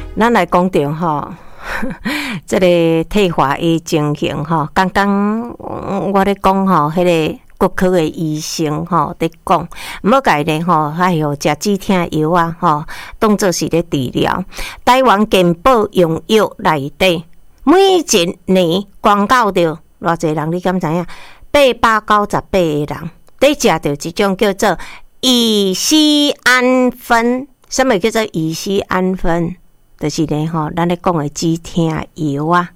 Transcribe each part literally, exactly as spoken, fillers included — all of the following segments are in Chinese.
咱来讲到吼，这个退化的情形吼，刚刚我咧讲吼，迄个骨科的医生吼在讲，唔好家咧吼，哎哟，食止痛药啊吼，当作是咧治疗。台湾健保用药内底，每一年广告着偌济人，你敢知影？八百九十八个人，在食着一种叫做乙酰氨酚。什么叫做乙酰氨酚？就是咧吼，咱咧讲的止痛药啊，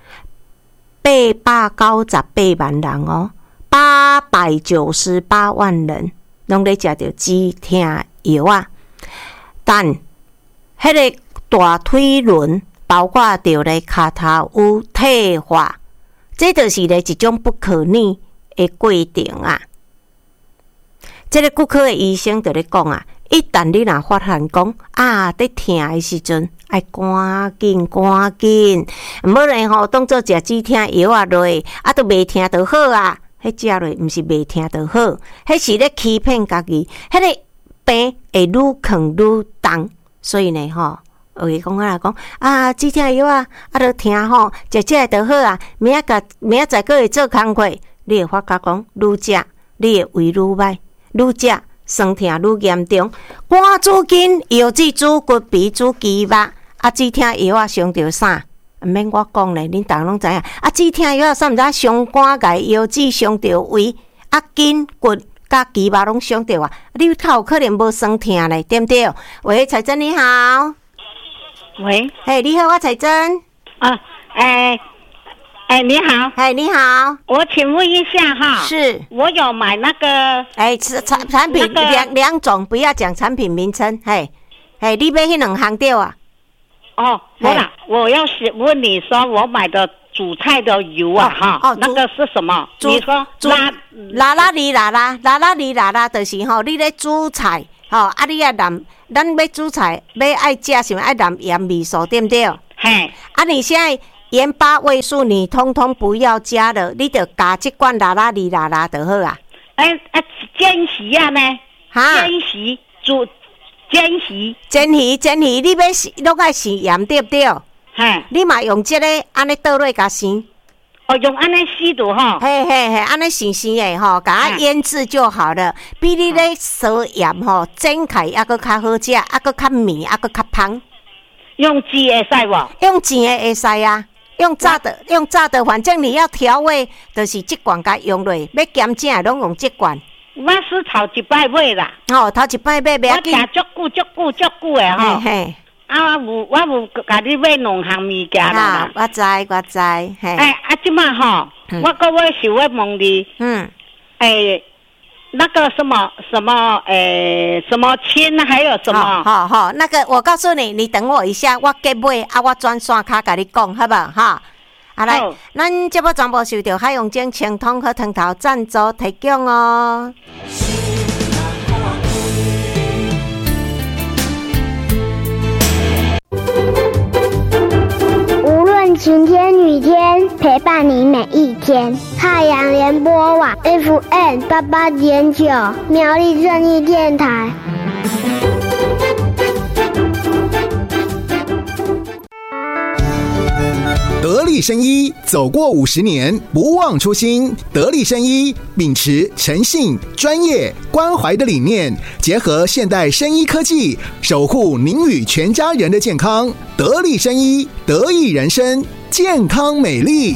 八百九十八万人哦，八百九十八万人拢咧食着止痛药啊。但迄个大腿轮，包括着咧骹头有退化，这就是咧一种不可逆的过程啊。这个骨科的医生就咧讲啊。一旦你若发现讲啊，在痛的时阵，爱赶紧赶紧，唔好咧吼，当做食止痛药啊落，啊都袂痛就好啊。迄食落毋是袂痛就好，迄是咧欺骗家己，迄个病会愈扛愈重。所以呢吼，有讲啊讲啊，止痛药啊，啊都痛吼，食食就好啊。明仔个明仔载个会做工课，你会发觉讲愈食，你会胃愈歹，愈食。酸痛愈严重，肝主筋、腰子主骨皮主肌肉，啊，止痛药啊，伤着啥？毋免我讲咧，恁逐个拢知影。啊，止痛药啊，啥毋知伤肝癌、腰子伤着胃，啊，筋骨甲肌肉拢伤着啊。你头有可能无酸痛咧，对不对？喂，彩珍你好。 喂， 嘿，你好，我彩珍。 啊，哎。哎，你好， 哎，你好， 我请问一下哈， 是我有买那个， 哎，产产品两、那个、两种，不要讲产品名称，嘿，嘿，你买迄两行对啊？ 哦，好啦，我要是问你说，我买的煮菜的油啊，哈、哦，哦，那个是什么？你说拉拉拉里拉拉拉拉里拉拉，就是吼，你咧煮菜，吼，啊，你啊淋，咱要煮菜，要爱食什么爱淋盐味素，对不对？ 嘿， 啊，你现在。盐巴味素你通通不要加了，你就加这罐拉拉里拉拉就好啊。 哎哎，煎鱼啊呢？哈，煎鱼煮煎鱼， 煎鱼煎鱼，你要是拢爱生盐对不对？ 嘿， 你嘛用这个安尼倒落甲生。 哦，用安尼生就好。 嘿嘿嘿，安尼生生的吼，甲它腌制就好了。比你咧烧盐吼煎开还佫较好食，还佫较绵，还佫较香。 用煎会使无？ 用煎的会使啊。用炸的，用炸的，反正你要调味，就是这罐甲用落，要咸正拢用这罐。 我是头一摆买啦， 哦，头一摆买，袂要紧。 我食足久、足久、足久的吼。 嘿嘿。 啊，我有我有甲你买两项物件啦。 我知我知，嘿。 哎，啊，即摆吼，我搁要想要问你，嗯，哎。那个什么什么诶、欸，什么亲还有什么？ 好好好，那个我告诉你，你等我一下，我给买啊，我转线卡甲你讲，好不好？哈，啊来，哦、咱这部全部受到海洋精清通和汤头赞助提供哦。 晴天雨天，陪伴你每一天。太阳联播网 F M 八八点九，苗栗正义电台。 得力生医走过五十年，不忘初心。得力生医秉持诚信、专业、关怀的理念，结合现代生医科技，守护您与全家人的健康。得力生医，得益人生，健康美丽。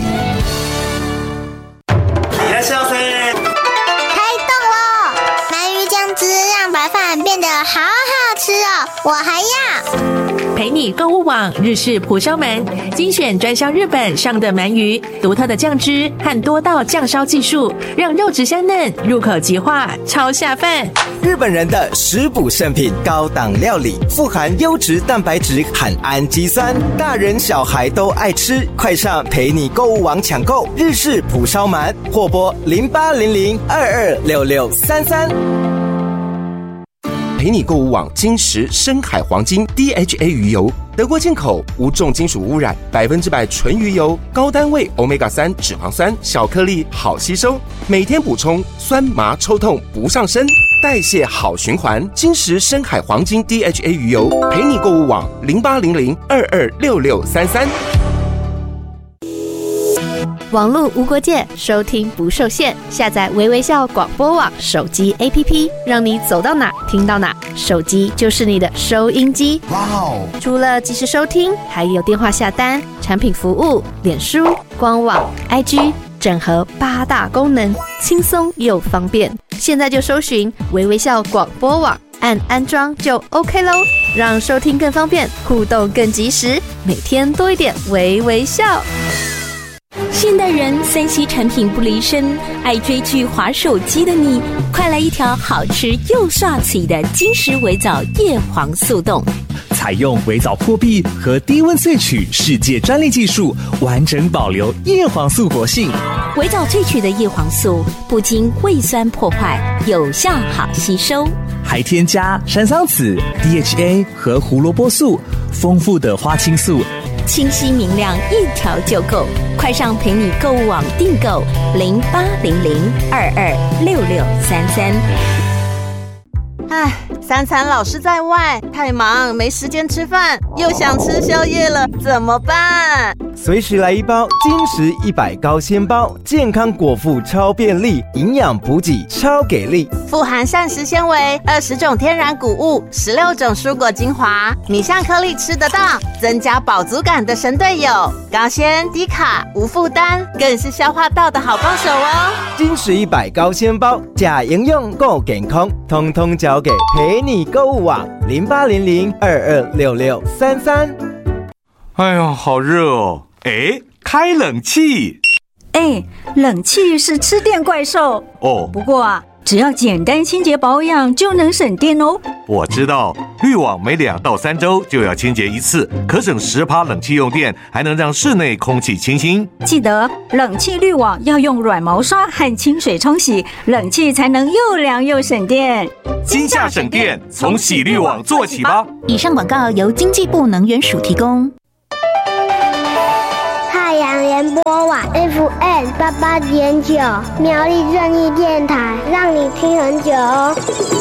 いらっしゃいませ。 开动喽！鳗鱼酱汁让白饭变得好好吃哦，我还要。 陪你购物网日式蒲烧鳗，精选专销日本上的鳗鱼，独特的酱汁和多道酱烧技术，让肉质香嫩，入口即化，超下饭。 日本人的食补圣品，高档料理，富含优质蛋白质和氨基酸，大人小孩都爱吃。快上陪你购物网抢购日式蒲烧鳗，或拨零八零零二二六六三三。陪你购物网金石深海黄金 D H A 鱼油，德国进口，无重金属污染，百分之百纯鱼油，高单位 欧米伽三 脂肪酸，小颗粒好吸收，每天补充，酸麻抽痛不上身。 代谢好循环。金石深海黄金 D H A 鱼油，陪你购物网零八零零二二六六三三。 网络无国界，收听不受限。下载微微笑广播网手机 A P P， 让你走到哪听到哪，手机就是你的收音机。哇哦！除了即时收听，还有电话下单、产品服务、脸书、官网、I G， 整合八大功能，轻松又方便。现在就搜寻微微笑广播网，按安装就 OK 咯，让收听更方便，互动更及时，每天多一点微微笑。 现代人三 C 产品不离身，爱追剧滑手机的你，快来一条好吃又帅气的金石微藻叶黄素冻。 采用微藻破壁和低温萃取世界专利技术，完整保留叶黄素活性。 微藻萃取的叶黄素不经胃酸破坏，有效好吸收， 还添加山桑子、D H A 和胡萝卜素，丰富的花青素， 清晰明亮，一条就够。快上陪你购物网订购零八零零二二六六三三。 唉，三餐老是在外，太忙没时间吃饭，又想吃宵夜了，怎么办？ 随时来一包金石一百高纤包，健康果腹超便利，营养补给超给力， 富含膳食纤维、二十种天然谷物、十六种蔬果精华，米香颗粒吃得到，增加饱足感的神队友，高纤低卡无负担，更是消化道的好帮手哦。 金石一百高纤包，假营养够健康，通通交给陪你购物网零八零零二二六六三三。 哎呦，好热哦！哎，开冷气。 哎，冷气是吃电怪兽哦。 不过啊，只要简单清洁保养就能省电哦。 我知道，滤网每两到三周就要清洁一次，可省十趴冷气用电，还能让室内空气清新。 记得冷气滤网要用软毛刷和清水冲洗，冷气才能又凉又省电。 今夏省电，从洗滤网做起吧。 以上广告由经济部能源署提供。 太阳联播网 F M 八八点九，苗栗正义电台，让你听很久哦。